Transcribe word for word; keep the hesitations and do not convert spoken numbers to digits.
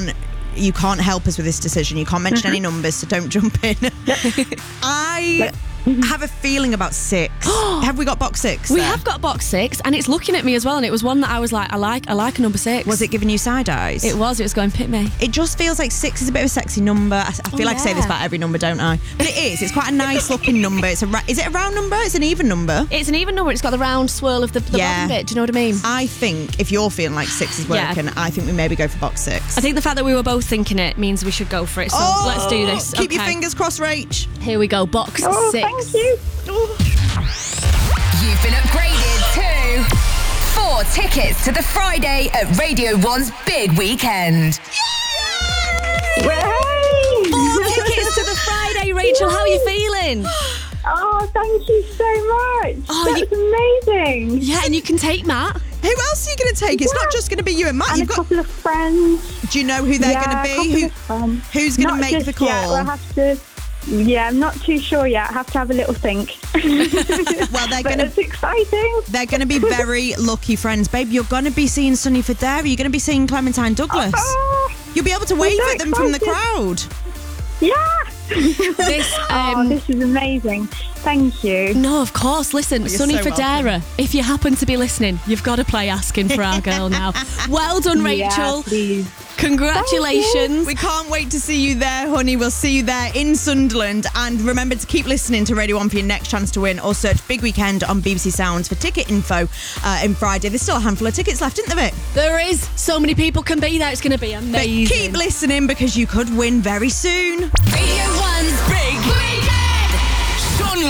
can't you can't help us with this decision. You can't mention mm-hmm. any numbers, so don't jump in. I have a feeling about six. Have we got box six? We there? have got box six, and it's looking at me as well, and it was one that I was like, I like I like a number six. Was it giving you side eyes? It was. It was going, pick me. It just feels like six is a bit of a sexy number. I, I feel oh, like yeah. I say this about every number, don't I? But it is. It's quite a nice looking number. It's a ra- Is it a round number? It's an even number. It's an even number. It's got the round swirl of the, the yeah. bottom bit. Do you know what I mean? I think if you're feeling like six is working, yeah. I think we maybe go for box six. I think the fact that we were both thinking it means we should go for it. So oh, let's do this. Keep okay. your fingers crossed, Rach. Here we go. Box oh, six. Thank you. Oh. You've been upgraded to four tickets to the Friday at Radio One's Big Weekend. Yay! Four tickets to the Friday, Rachel. How are you feeling? Oh, thank you so much. Oh, That's you, amazing. Yeah, and you can take Matt. Who else are you going to take? It's yeah. not just going to be you and Matt. And You've a got... couple of friends. Do you know who they're yeah, going to be? Who, who's going to make just the call? Yet. We'll have to... Yeah, I'm not too sure yet. I have to have a little think. Well, they're going to. It's exciting. They're going to be very lucky friends, babe. You're going to be seeing Sonny Fodera. You're going to be seeing Clementine Douglas. Oh, You'll be able to wave so at them excited. from the crowd. Yeah. This, um, oh, this is amazing. Thank you. No, of course. Listen, oh, Sonny so Fodera, welcome. If you happen to be listening, you've got to play Asking for Our Girl now. Well done, Rachel. Yeah, please. Congratulations. We can't wait to see you there, honey. We'll see you there in Sunderland. And remember to keep listening to Radio one for your next chance to win, or search Big Weekend on B B C Sounds for ticket info uh, in Friday. There's still a handful of tickets left, isn't there, Vic? There is. So many people can be there. It's going to be amazing. But keep listening because you could win very soon. Radio one's Big Weekend.